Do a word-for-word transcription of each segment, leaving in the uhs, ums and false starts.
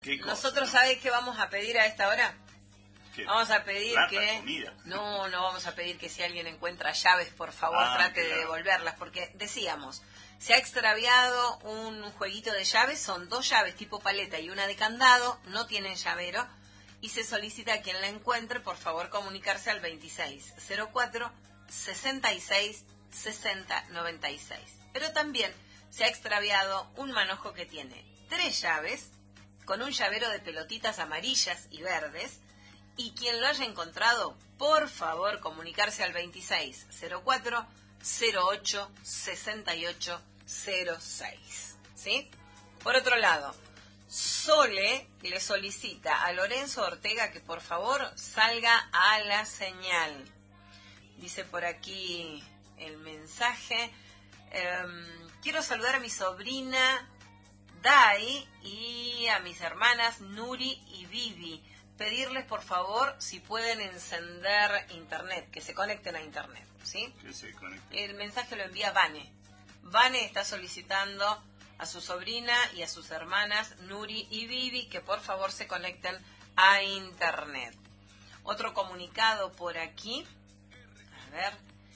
¿Qué cosa, Nosotros, no? ¿sabés qué vamos a pedir a esta hora? ¿Qué? Vamos a pedir Plata, que... comida. No, no vamos a pedir que si alguien encuentra llaves, por favor, Ah, trate claro. de devolverlas, porque decíamos, se ha extraviado un jueguito de llaves, son dos llaves tipo paleta y una de candado, no tienen llavero, y se solicita a quien la encuentre, por favor, comunicarse al veintiséis cero cuatro, sesenta y seis, sesenta, noventa y seis. Pero también se ha extraviado un manojo que tiene tres llaves, con un llavero de pelotitas amarillas y verdes, y quien lo haya encontrado, por favor, comunicarse al veintiséis cero cuatro, cero ocho, sesenta y ocho, cero seis. ¿Sí? Por otro lado, Sole le solicita a Lorenzo Ortega que por favor salga a la señal. Dice por aquí el mensaje. Eh, quiero saludar a mi sobrina Dai y a mis hermanas Nuri y Vivi. Pedirles por favor si pueden encender internet, que se conecten a internet, ¿sí? Que se conecten. El mensaje lo envía Vane. Vane está solicitando a su sobrina y a sus hermanas Nuri y Vivi que por favor se conecten a internet. Otro comunicado por aquí. A ver.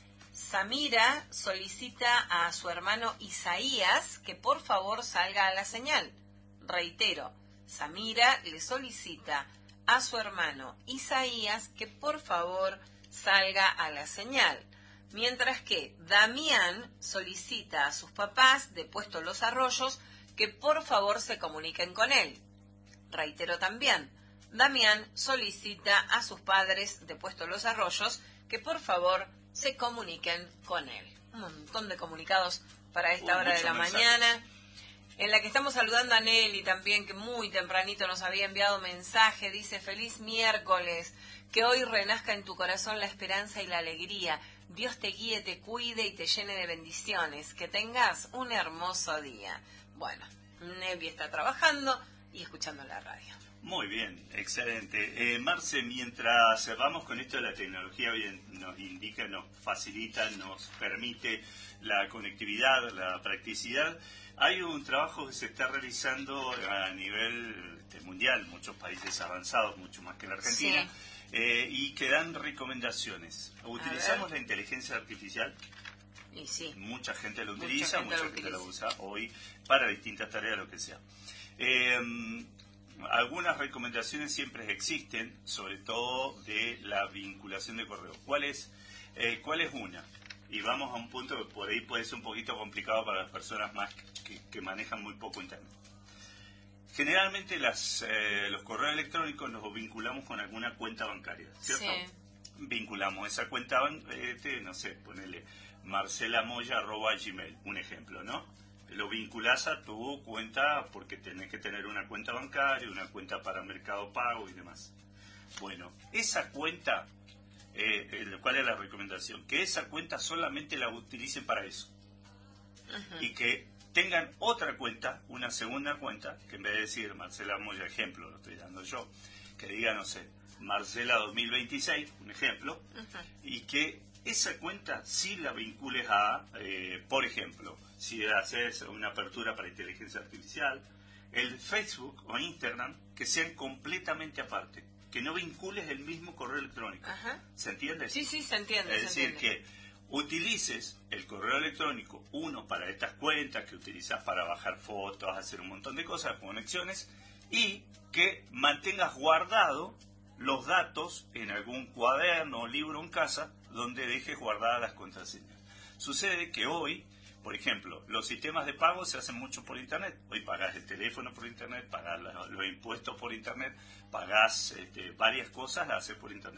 Samira solicita a su hermano Isaías que por favor salga a la señal. Reitero, Samira le solicita a su hermano Isaías que por favor salga a la señal. Mientras que Damián solicita a sus papás de Puesto Los Arroyos que por favor se comuniquen con él. Reitero también, Damián solicita a sus padres de Puesto Los Arroyos que por favor se comuniquen con él. Un montón de comunicados para esta Uy, hora de la mensajes. mañana, en la que estamos saludando a Nelly también, que muy tempranito nos había enviado mensaje. Dice: feliz miércoles, que hoy renazca en tu corazón la esperanza y la alegría. Dios te guíe, te cuide y te llene de bendiciones. Que tengas un hermoso día. Bueno, Nelly está trabajando y escuchando la radio. Muy bien, excelente. Eh, Marce, mientras vamos con esto de la tecnología, bien, nos indica, nos facilita, nos permite la conectividad, la practicidad, hay un trabajo que se está realizando a nivel este, mundial, muchos países avanzados, mucho más que la Argentina, Sí. eh, y que dan recomendaciones. Utilizamos la inteligencia artificial. Y sí. Mucha gente lo Mucha utiliza, gente mucha lo gente lo utiliza. usa hoy para distintas tareas, lo que sea. Eh, algunas recomendaciones siempre existen, sobre todo de la vinculación de correo. ¿Cuál es, eh, cuál es una? Y vamos a un punto que por ahí puede ser un poquito complicado para las personas más que, que manejan muy poco internet. Generalmente las, eh, los correos electrónicos los vinculamos con alguna cuenta bancaria, ¿cierto? Sí. Vinculamos esa cuenta, este, no sé, ponele marcelamoya arroba gmail, un ejemplo, ¿no? Lo vinculás a tu cuenta porque tenés que tener una cuenta bancaria, una cuenta para Mercado Pago y demás. Bueno, esa cuenta, eh, eh, ¿cuál es la recomendación? Que esa cuenta solamente la utilicen para eso. Uh-huh. Y que tengan otra cuenta, una segunda cuenta, que en vez de decir Marcela Moya, ejemplo, lo estoy dando yo, que diga, no sé, Marcela dos mil veintiséis, un ejemplo, uh-huh. Y que esa cuenta sí la vincules a, eh, por ejemplo, si haces una apertura para inteligencia artificial, el Facebook o Instagram, que sean completamente aparte, que no vincules el mismo correo electrónico. Ajá. ¿Se entiende? Sí, sí, se entiende. Es se decir, entiende. que utilices el correo electrónico, uno para estas cuentas que utilizas para bajar fotos, hacer un montón de cosas, conexiones, y que mantengas guardado los datos en algún cuaderno o libro en casa donde dejes guardadas las contraseñas. Sucede que hoy, por ejemplo, los sistemas de pago se hacen mucho por internet. Hoy pagás el teléfono por internet, pagás los, los impuestos por internet, pagás este, varias cosas, las haces por internet.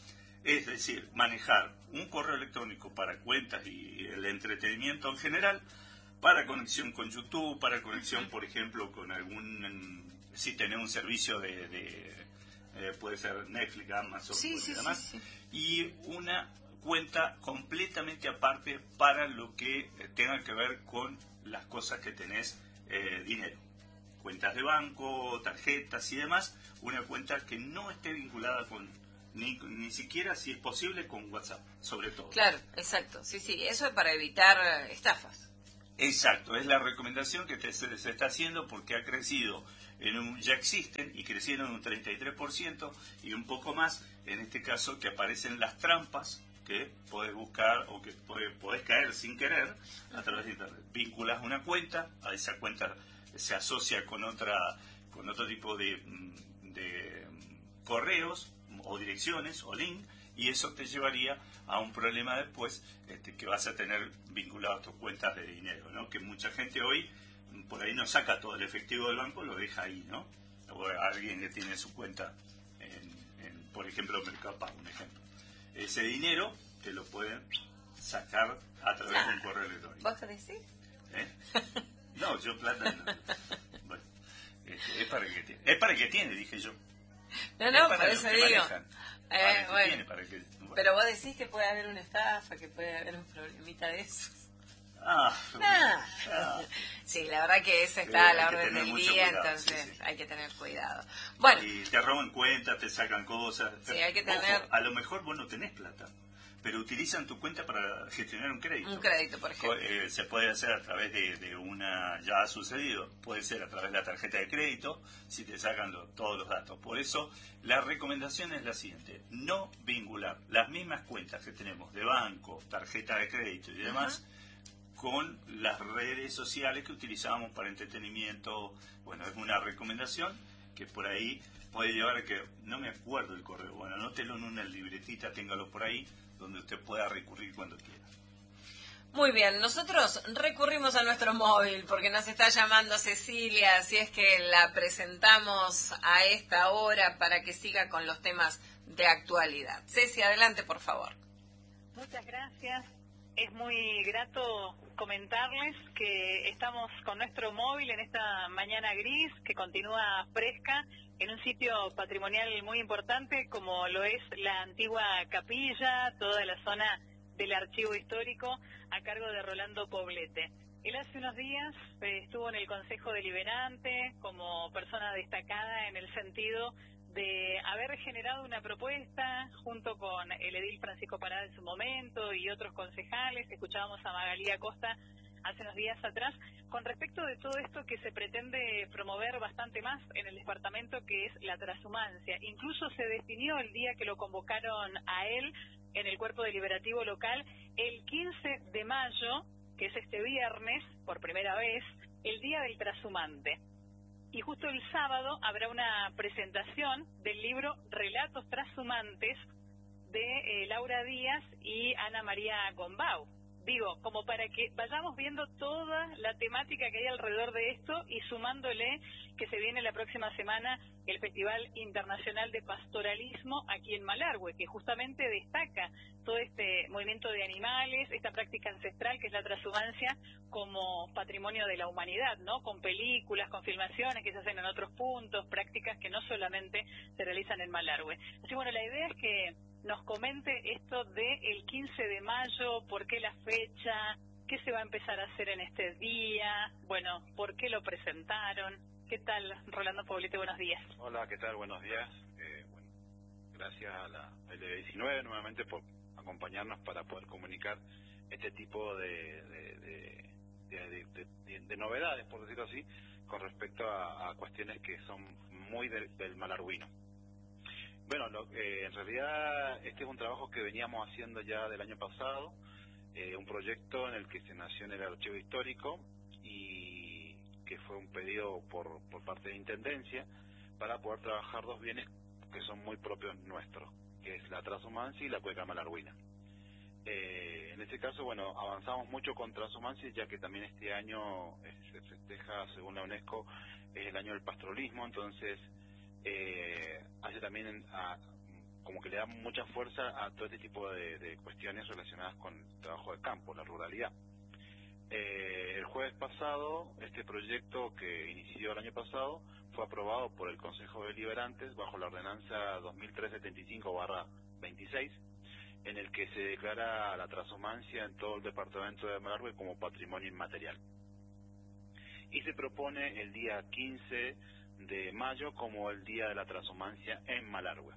Es decir, manejar un correo electrónico para cuentas y el entretenimiento en general, para conexión con YouTube, para conexión, por ejemplo, con algún, si tenés un servicio de, de eh, puede ser Netflix, Amazon, sí, y sí, demás, sí, sí. Y una cuenta completamente aparte para lo que tenga que ver con las cosas que tenés eh, dinero. Cuentas de banco, tarjetas y demás, una cuenta que no esté vinculada con Ni, ni siquiera, si es posible, con WhatsApp, sobre todo. Claro, exacto. Sí, sí, eso es para evitar estafas. Exacto, es la recomendación que te, se, se está haciendo porque ha crecido en un, ya existen y crecieron un treinta y tres por ciento y un poco más, en este caso que aparecen las trampas que podés buscar o que podés, podés caer sin querer a través de internet. Vinculas una cuenta, a esa cuenta se asocia con otra con otro tipo de, de correos o direcciones o link, y eso te llevaría a un problema después este, que vas a tener vinculado a tus cuentas de dinero, ¿no? Que mucha gente hoy por ahí no saca todo el efectivo del banco, lo deja ahí, ¿no? O alguien que tiene su cuenta en, en por ejemplo, Mercado Pago, un ejemplo. Ese dinero te lo pueden sacar a través ah, de un correo electrónico. ¿Vos decís? ¿Eh? No, yo plata no. Bueno, este, es para el que tiene. Es para el que tiene, dije yo. No, no, por eso digo. Eh, bueno, tiene, para que, bueno. Pero vos decís que puede haber una estafa, que puede haber un problemita de esos. Ah, ah. ah. Sí, la verdad que eso está sí, a la orden del día, cuidado, entonces sí, sí. hay que tener cuidado. Bueno, y te roban cuentas, te sacan cosas. Sí, hay que tener... Ojo, a lo mejor vos no tenés plata, pero utilizan tu cuenta para gestionar un crédito. Un crédito, por ejemplo. Eh, se puede hacer a través de, de una... Ya ha sucedido. Puede ser a través de la tarjeta de crédito, si te sacan lo, todos los datos. Por eso, la recomendación es la siguiente. No vincular las mismas cuentas que tenemos de banco, tarjeta de crédito y demás, uh-huh. con las redes sociales que utilizábamos para entretenimiento. Bueno, es una recomendación que por ahí puede llevar a que... No me acuerdo el correo. Bueno, anótelo en una libretita, téngalo por ahí, donde usted pueda recurrir cuando quiera. Muy bien, nosotros recurrimos a nuestro móvil porque nos está llamando Cecilia, así es que la presentamos a esta hora para que siga con los temas de actualidad. Ceci, adelante, por favor. Muchas gracias. Es muy grato comentarles que estamos con nuestro móvil en esta mañana gris que continúa fresca en un sitio patrimonial muy importante como lo es la antigua capilla, toda la zona del archivo histórico a cargo de Rolando Poblete. Él hace unos días eh, estuvo en el Consejo Deliberante como persona destacada en el sentido de haber generado una propuesta junto con el edil Francisco Parada en su momento y otros concejales. Escuchábamos a Magalí Acosta hace unos días atrás, con respecto de todo esto que se pretende promover bastante más en el departamento, que es la transhumancia. Incluso se definió el día que lo convocaron a él en el cuerpo deliberativo local, el quince de mayo, que es este viernes, por primera vez, el Día del Transhumante. Y justo el sábado habrá una presentación del libro Relatos Transhumantes de eh, Laura Díaz y Ana María Gombau. Digo, como para que vayamos viendo toda la temática que hay alrededor de esto y sumándole que se viene la próxima semana el Festival Internacional de Pastoralismo aquí en Malargüe, que justamente destaca todo este movimiento de animales, esta práctica ancestral que es la transhumancia como patrimonio de la humanidad, ¿no? Con películas, con filmaciones que se hacen en otros puntos, prácticas que no solamente se realizan en Malargüe. Así bueno, la idea es que nos comente esto del quince de mayo, por qué la fecha, qué se va a empezar a hacer en este día, bueno, por qué lo presentaron. ¿Qué tal, Rolando Poblete? Buenos días. Hola, ¿qué tal? Buenos días. Eh, bueno, gracias a la L diecinueve nuevamente por acompañarnos para poder comunicar este tipo de, de, de, de, de, de, de novedades, por decirlo así, con respecto a, a cuestiones que son muy del, del malarguino. Bueno, lo, eh, en realidad este es un trabajo que veníamos haciendo ya del año pasado, eh, un proyecto en el que se nació en el archivo histórico y que fue un pedido por, por parte de Intendencia para poder trabajar dos bienes que son muy propios nuestros, que es la transhumancia y la cueca malarguina. Eh, en este caso, bueno, avanzamos mucho con transhumancia, ya que también este año eh, se festeja, según la UNESCO, es el año del pastoralismo, entonces eh, hace también a, como que le da mucha fuerza a todo este tipo de, de cuestiones relacionadas con el trabajo de campo, la ruralidad. Eh, el jueves pasado, este proyecto que inició el año pasado fue aprobado por el Consejo Deliberante bajo la ordenanza dos mil trescientos setenta y cinco barra veintiséis, en el que se declara la transhumancia en todo el departamento de Malargüe como patrimonio inmaterial. Y se propone el día quince de mayo como el Día de la Transhumancia en Malargüe.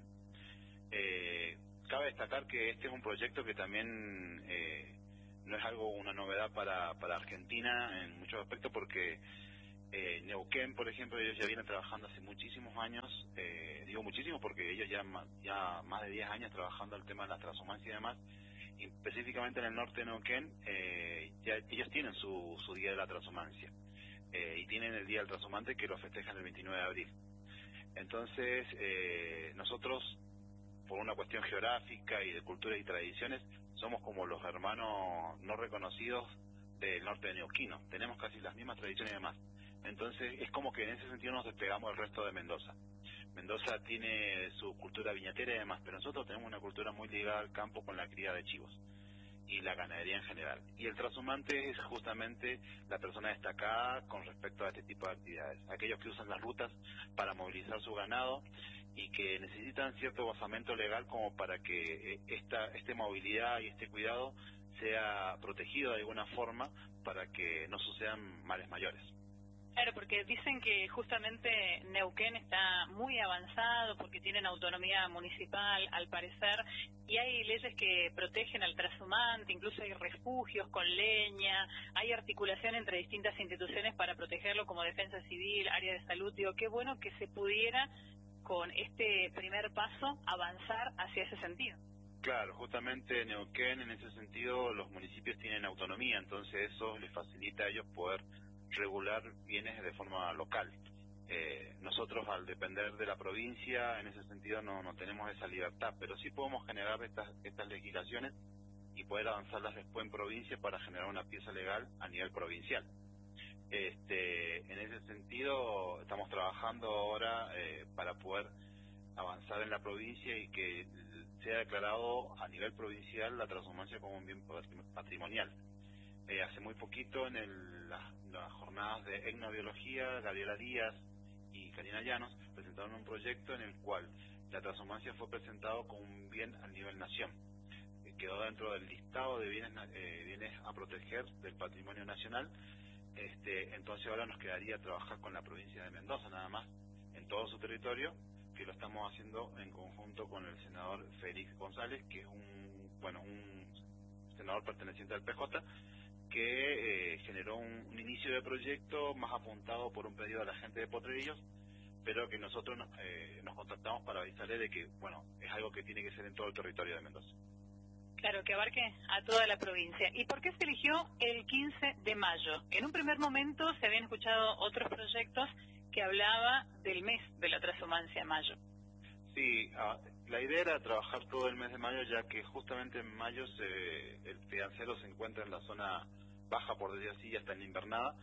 Eh, cabe destacar que este es un proyecto que también eh, no es algo, una novedad para, para Argentina en muchos aspectos, porque Eh, Neuquén, por ejemplo, ellos ya vienen trabajando hace muchísimos años, eh, digo muchísimo porque ellos ya, ya más de diez años trabajando el tema de la transhumancia y demás, y específicamente en el norte de Neuquén, eh, ya ellos tienen su, su día de la transhumancia, eh, y tienen el día del transhumante que lo festejan el veintinueve de abril. Entonces, eh, nosotros, por una cuestión geográfica y de cultura y tradiciones, somos como los hermanos no reconocidos del norte de Neuquino, tenemos casi las mismas tradiciones y demás. Entonces es como que en ese sentido nos despegamos del resto de Mendoza. Mendoza tiene su cultura viñatera y demás, pero nosotros tenemos una cultura muy ligada al campo con la cría de chivos y la ganadería en general. Y el transhumante es justamente la persona destacada con respecto a este tipo de actividades. Aquellos que usan las rutas para movilizar su ganado y que necesitan cierto basamento legal como para que esta, esta movilidad y este cuidado sea protegido de alguna forma para que no sucedan males mayores. Claro, porque dicen que justamente Neuquén está muy avanzado porque tienen autonomía municipal, al parecer, y hay leyes que protegen al trashumante, incluso hay refugios con leña, hay articulación entre distintas instituciones para protegerlo como defensa civil, área de salud. Digo, qué bueno que se pudiera, con este primer paso, avanzar hacia ese sentido. Claro, justamente Neuquén, en ese sentido, los municipios tienen autonomía, entonces eso les facilita a ellos poder regular bienes de forma local. Eh, nosotros, al depender de la provincia, en ese sentido no, no tenemos esa libertad, pero sí podemos generar estas, estas legislaciones y poder avanzarlas después en provincia para generar una pieza legal a nivel provincial. Este, en ese sentido, estamos trabajando ahora eh, para poder avanzar en la provincia y que sea declarado a nivel provincial la transhumancia como un bien patrimonial. Eh, hace muy poquito, en el, la, las jornadas de etnobiología, Gabriela Díaz y Karina Llanos presentaron un proyecto en el cual la transhumancia fue presentado como un bien a nivel nación. Eh, quedó dentro del listado de bienes, eh, bienes a proteger del patrimonio nacional. Este, entonces ahora nos quedaría trabajar con la provincia de Mendoza nada más, en todo su territorio, que lo estamos haciendo en conjunto con el senador Félix González, que es un, bueno, un senador perteneciente al P J, que eh, generó un, un inicio de proyecto más apuntado por un pedido de la gente de Potrerillos, pero que nosotros nos, eh, nos contactamos para avisarle de que, bueno, es algo que tiene que ser en todo el territorio de Mendoza. Claro, que abarque a toda la provincia. ¿Y por qué se eligió el quince de mayo? En un primer momento se habían escuchado otros proyectos que hablaba del mes de la transhumancia, mayo. Sí, uh, la idea era trabajar todo el mes de mayo, ya que justamente en mayo se, el fiancero se encuentra en la zona baja, por decir así, ya está en la invernada.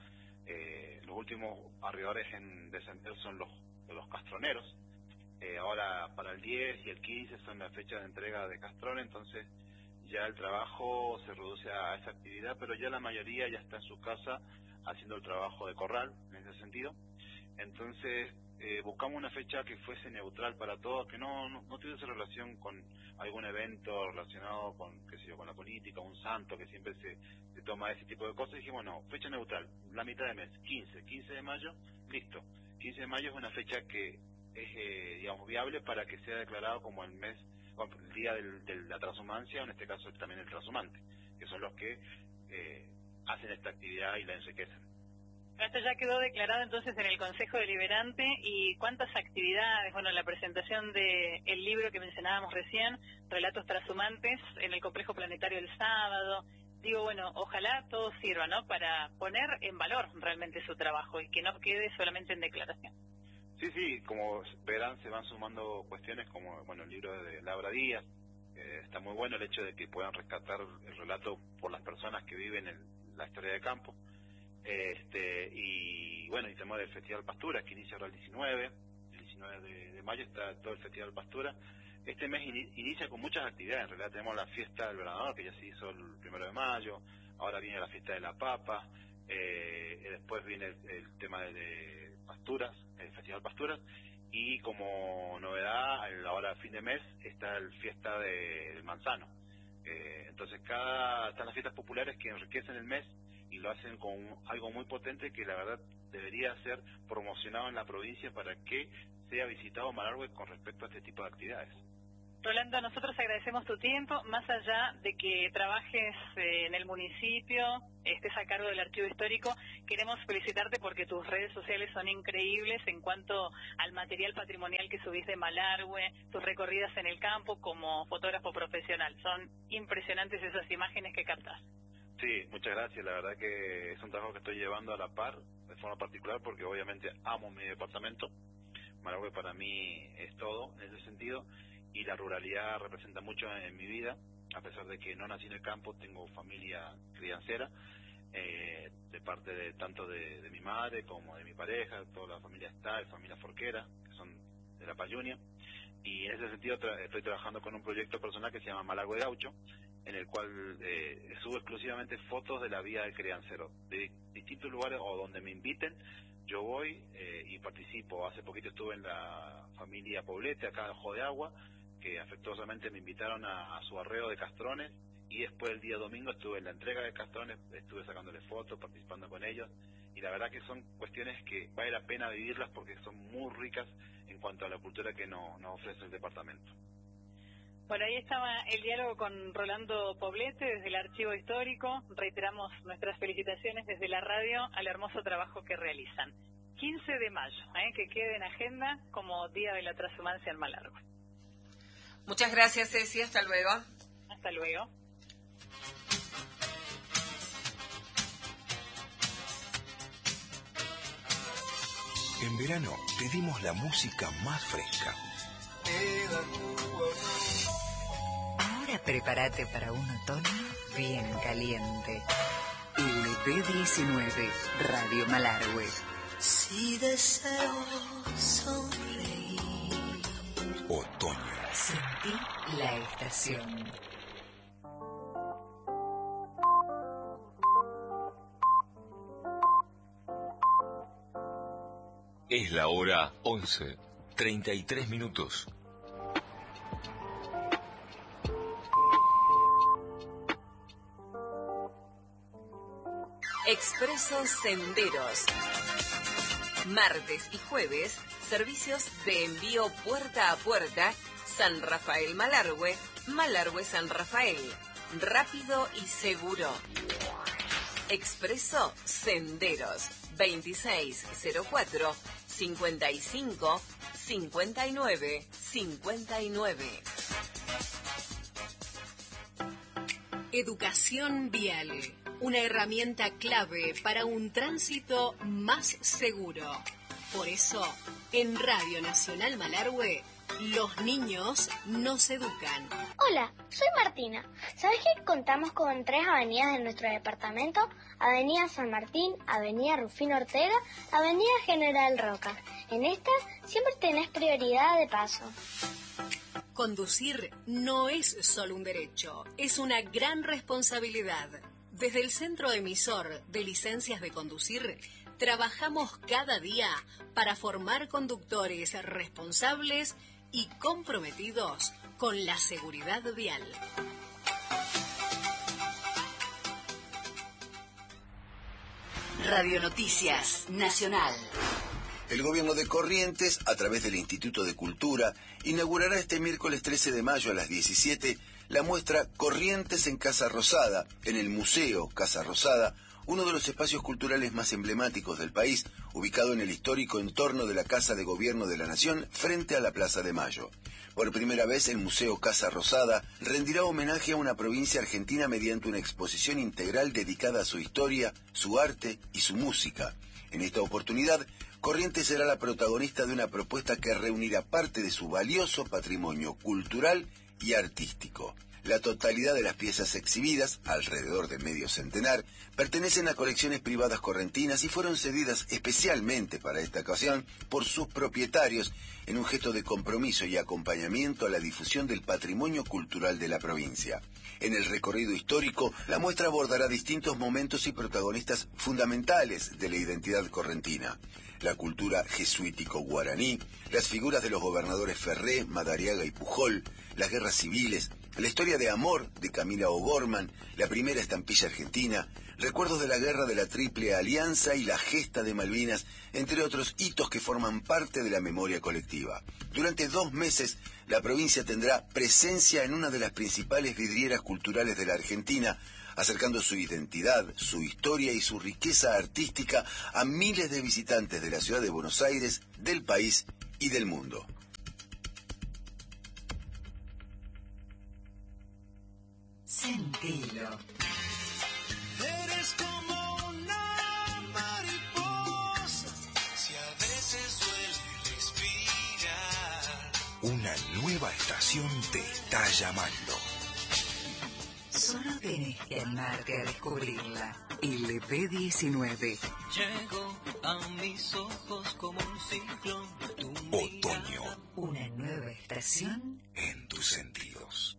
Eh, los últimos arribadores en descender son los, los castroneros. Eh, ahora para el diez y el quince son la fecha de entrega de castrón, entonces ya el trabajo se reduce a esa actividad, pero ya la mayoría ya está en su casa haciendo el trabajo de corral, en ese sentido. Entonces eh, buscamos una fecha que fuese neutral para todos, que no, no, no tuviese relación con algún evento relacionado con, qué sé yo, con la política, un santo, que siempre se, se toma ese tipo de cosas. Y dijimos, no, fecha neutral, la mitad de mes, quince, quince de mayo, listo. quince de mayo es una fecha que es, eh, digamos, viable para que sea declarado como el mes, el día del, de la transhumancia, o en este caso también el transhumante, que son los que eh, hacen esta actividad y la enriquecen. Esto ya quedó declarado entonces en el Consejo Deliberante. ¿Y cuántas actividades? Bueno, la presentación del el libro que mencionábamos recién, Relatos Transhumantes, en el Complejo Planetario el sábado. Digo, bueno, ojalá todo sirva, ¿no?, para poner en valor realmente su trabajo y que no quede solamente en declaración. Sí, sí, como verán, se van sumando cuestiones como, bueno, el libro de Laura Díaz. Eh, está muy bueno el hecho de que puedan rescatar el relato por las personas que viven en la historia de campo. Este, y bueno, y tenemos el Festival Pastura, que inicia ahora el diecinueve, el diecinueve de, de mayo está todo el Festival Pastura. Este mes in, inicia con muchas actividades. En realidad tenemos la fiesta del Gobernador, que ya se hizo el primero de mayo, ahora viene la fiesta de la papa, eh, después viene el, el tema de, de Pasturas, el Festival Pasturas, y como novedad, ahora a fin de mes, está el fiesta de, del manzano. Eh, entonces cada están las fiestas populares que enriquecen el mes y lo hacen con algo muy potente que la verdad debería ser promocionado en la provincia para que sea visitado Malargüe con respecto a este tipo de actividades. Rolando, nosotros agradecemos tu tiempo, más allá de que trabajes eh, en el municipio, estés a cargo del archivo histórico, queremos felicitarte porque tus redes sociales son increíbles en cuanto al material patrimonial que subís de Malargüe, tus recorridas en el campo como fotógrafo profesional, son impresionantes esas imágenes que captás. Sí, muchas gracias, la verdad que es un trabajo que estoy llevando a la par, de forma particular, porque obviamente amo mi departamento, Malargüe para mí es todo en ese sentido, y la ruralidad representa mucho en mi vida, a pesar de que no nací en el campo, tengo familia criancera, eh, de parte de tanto de, de mi madre como de mi pareja, toda la familia está, es familia forquera, que son de la Payunia, y en ese sentido tra estoy trabajando con un proyecto personal que se llama Malargüe Gaucho, en el cual eh, subo exclusivamente fotos de la vida del criancero, de distintos lugares o donde me inviten, yo voy eh, y participo. Hace poquito estuve en la familia Poblete, acá en Ojo de Agua, que afectuosamente me invitaron a, a su arreo de castrones, y después el día domingo estuve en la entrega de castrones, estuve sacándoles fotos, participando con ellos, y la verdad que son cuestiones que vale la pena vivirlas porque son muy ricas en cuanto a la cultura que nos no ofrece el departamento. Bueno, ahí estaba el diálogo con Rolando Poblete desde el Archivo Histórico. Reiteramos nuestras felicitaciones desde la radio al hermoso trabajo que realizan. quince de mayo, ¿eh? que quede en agenda como Día de la Transhumancia en Malargüe. Muchas gracias, Ceci. Hasta luego. Hasta luego. En verano te dimos la música más fresca. Ahora prepárate para un otoño bien caliente. L P diecinueve, Radio Malargüe. Si deseo sonreír. Otoño. Sentí la estación. Es la hora once, treinta y tres minutos. Expreso Senderos. Martes y jueves, servicios de envío puerta a puerta, San Rafael Malargüe, Malargüe San Rafael. Rápido y seguro. Expreso Senderos. veintiséis cero cuatro, cincuenta y cinco, cincuenta y nueve, cincuenta y nueve. Educación vial, una herramienta clave para un tránsito más seguro. Por eso, en Radio Nacional Malargüe, los niños nos educan. Hola, soy Martina. ¿Sabes que contamos con tres avenidas en nuestro departamento? Avenida San Martín, Avenida Rufino Ortega, Avenida General Roca. En esta siempre tenés prioridad de paso. Conducir no es solo un derecho, es una gran responsabilidad. Desde el Centro Emisor de Licencias de Conducir, trabajamos cada día para formar conductores responsables y comprometidos con la seguridad vial. Radio Noticias Nacional. El gobierno de Corrientes, a través del Instituto de Cultura, inaugurará este miércoles trece de mayo a las diecisiete la muestra Corrientes en Casa Rosada, en el Museo Casa Rosada, uno de los espacios culturales más emblemáticos del país, ubicado en el histórico entorno de la Casa de Gobierno de la Nación, frente a la Plaza de Mayo. Por primera vez, el Museo Casa Rosada rendirá homenaje a una provincia argentina mediante una exposición integral dedicada a su historia, su arte y su música. En esta oportunidad, Corrientes será la protagonista de una propuesta que reunirá parte de su valioso patrimonio cultural y artístico. La totalidad de las piezas exhibidas, alrededor de medio centenar, pertenecen a colecciones privadas correntinas y fueron cedidas especialmente para esta ocasión por sus propietarios en un gesto de compromiso y acompañamiento a la difusión del patrimonio cultural de la provincia. En el recorrido histórico, la muestra abordará distintos momentos y protagonistas fundamentales de la identidad correntina. La cultura jesuítico-guaraní, las figuras de los gobernadores Ferré, Madariaga y Pujol, las guerras civiles, La historia de amor de Camila O'Gorman, la primera estampilla argentina, recuerdos de la guerra de la Triple Alianza y la gesta de Malvinas, entre otros hitos que forman parte de la memoria colectiva. Durante dos meses, la provincia tendrá presencia en una de las principales vidrieras culturales de la Argentina, acercando su identidad, su historia y su riqueza artística a miles de visitantes de la ciudad de Buenos Aires, del país y del mundo. Sentilo. Eres como una mariposa, si a veces duele respirar. Una nueva estación te está llamando. Solo tenés que animarte a descubrirla. L P diecinueve. Llegó a mis ojos como un ciclón. Otoño. Una nueva estación en tus sentidos.